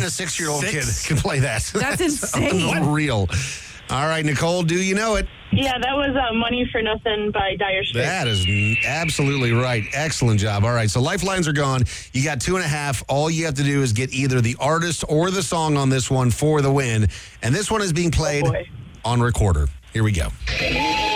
a 6-year-old kid 6? can play that. That's insane. Unreal. All right, Nicole, do you know it? Yeah, that was Money for Nothing by Dire Straits. That is absolutely right. Excellent job. All right, so lifelines are gone. You got 2.5. All you have to do is get either the artist or the song on this one for the win. And this one is being played on recorder. Here we go.